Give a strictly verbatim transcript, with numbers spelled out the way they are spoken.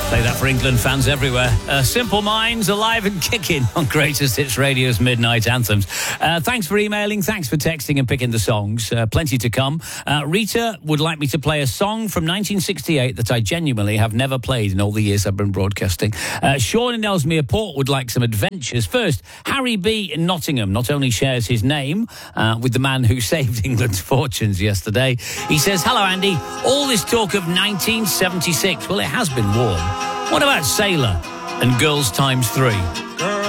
Play that for England fans everywhere. Uh, Simple Minds, alive and kicking on Greatest Hits Radio's Midnight Anthems. Uh, thanks for emailing, thanks for texting and picking the songs. Uh, plenty to come. Uh, Rita would like me to play a song from nineteen sixty-eight that I genuinely have never played in all the years I've been broadcasting. Uh, Sean in Ellesmere Port would like some adventures. First, Harry B. in Nottingham not only shares his name uh, with the man who saved England's fortunes yesterday, he says, "Hello, Andy. All this talk of nineteen seventy-six, well, it has been warm. What about Sailor and Girls Times Three?"